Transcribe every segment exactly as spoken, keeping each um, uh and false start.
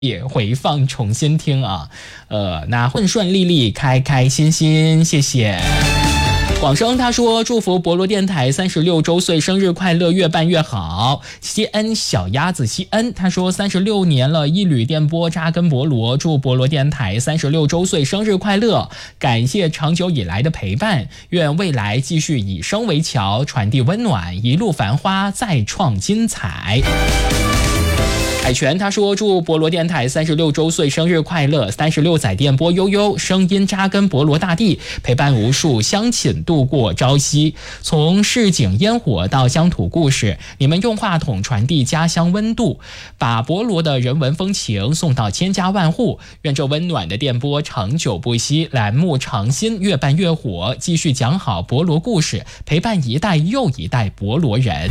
也回放重新听啊，呃，那顺顺利利，开开心心，谢谢。广生他说祝福博罗电台三十六周岁生日快乐，越办越好。西恩小鸭子西恩他说三十六年了，一缕电波扎根博罗，祝博罗电台三十六周岁生日快乐，感谢长久以来的陪伴，愿未来继续以声为桥，传递温暖，一路繁花再创精彩。海泉他说祝博罗电台三十六周岁生日快乐，三十六载电波悠悠，声音扎根博罗大地，陪伴无数乡亲度过朝夕。从市井烟火到乡土故事，你们用话筒传递家乡温度，把博罗的人文风情送到千家万户。愿这温暖的电波长久不息，栏目长新，越办越火，继续讲好博罗故事，陪伴一代又一代博罗人。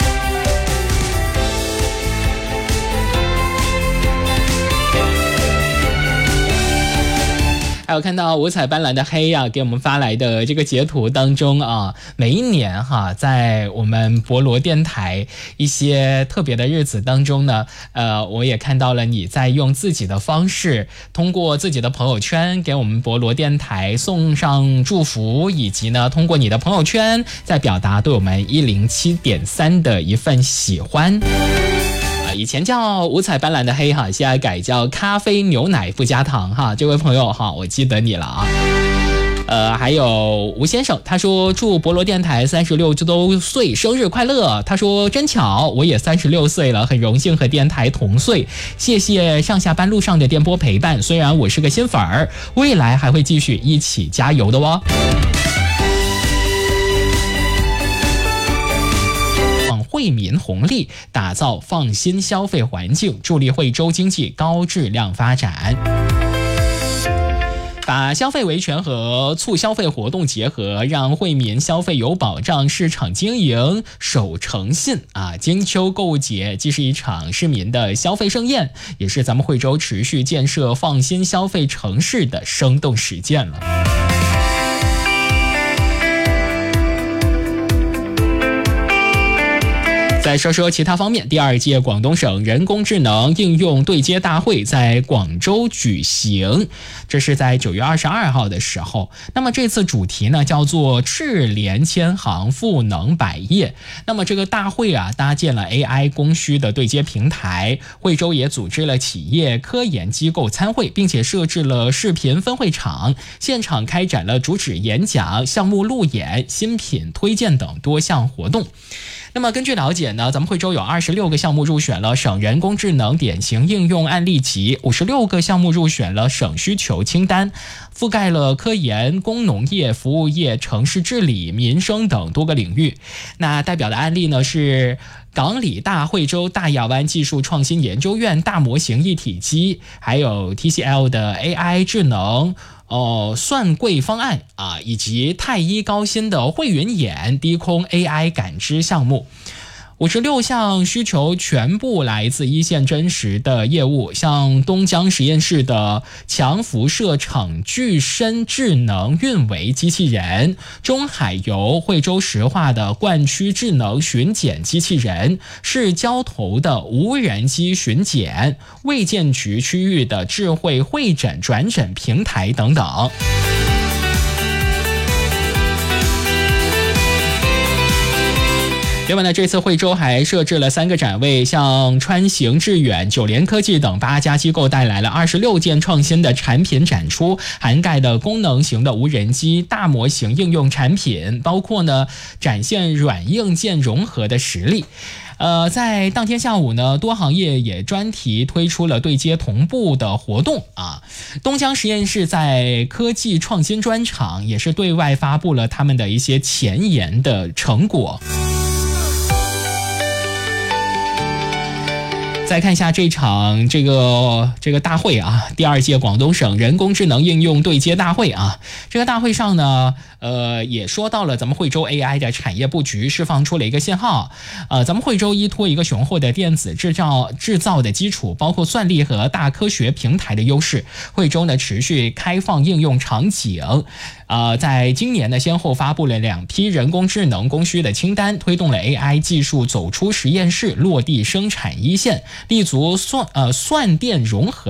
还有看到五彩斑斓的黑呀、啊，给我们发来的这个截图当中啊，每一年哈，在我们博罗电台一些特别的日子当中呢，呃，我也看到了你在用自己的方式，通过自己的朋友圈给我们博罗电台送上祝福，以及呢，通过你的朋友圈在表达对我们一零七点三的一份喜欢。以前叫五彩斑斓的黑哈，现在改叫咖啡牛奶不加糖哈。这位朋友哈，我记得你了啊。呃，还有吴先生，他说祝博罗电台三十六周岁生日快乐。他说真巧，我也三十六岁了，很荣幸和电台同岁。谢谢上下班路上的电波陪伴，虽然我是个新粉儿，未来还会继续一起加油的哦。惠民红利，打造放心消费环境，助力惠州经济高质量发展。把消费维权和促消费活动结合，让惠民消费有保障，市场经营守诚信啊！金秋购物节既是一场市民的消费盛宴，也是咱们惠州持续建设放心消费城市的生动实践了。再说说其他方面，第二届广东省人工智能应用对接大会在广州举行，这是在九月二十二号的时候。那么这次主题呢叫做智联千行，赋能百业。那么这个大会啊，搭建了 A I 供需的对接平台，惠州也组织了企业科研机构参会，并且设置了视频分会场，现场开展了主旨演讲、项目路演、新品推荐等多项活动。那么根据了解呢，咱们惠州有二十六个项目入选了省人工智能典型应用案例集，五十六个项目入选了省需求清单，覆盖了科研、工农业、服务业、城市治理、民生等多个领域。那代表的案例呢是港理大惠州大亚湾技术创新研究院大模型一体机，还有 T C L 的 A I 智能哦，算柜方案啊，以及太一高新的汇云眼低空 A I 感知项目。五十六项需求全部来自一线真实的业务，像东江实验室的强辐射场具身智能运维机器人，中海油惠州石化的灌区智能巡检机器人，市交投的无人机巡检，卫健局区域的智慧会诊转诊平台等等。另外呢，这次惠州还设置了三个展位，像川行致远、九联科技等八家机构带来了二十六件创新的产品展出，涵盖的功能型的无人机、大模型应用产品，包括呢展现软硬件融合的实力。呃，在当天下午呢，多行业也专题推出了对接同步的活动啊。东江实验室在科技创新专场也是对外发布了他们的一些前沿的成果。再看一下这场这个这个大会啊，第二届广东省人工智能应用对接大会啊，这个大会上呢，呃，也说到了咱们惠州 A I 的产业布局释放出了一个信号。呃，咱们惠州依托一个雄厚的电子制造制造的基础，包括算力和大科学平台的优势，惠州呢持续开放应用场景。 呃，在今年呢，先后发布了两批人工智能供需的清单，推动了 A I 技术走出实验室，落地生产一线，立足算呃算电融合